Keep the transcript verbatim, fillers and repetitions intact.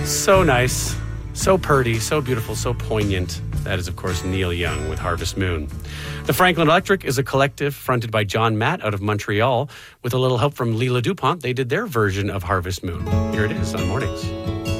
So nice, so purty, so beautiful, so poignant. That is, of course, Neil Young with Harvest Moon. The Franklin Electric is a collective fronted by John Matt out of Montreal. With a little help from Leela Dupont, they did their version of Harvest Moon. Here it is on Mornings.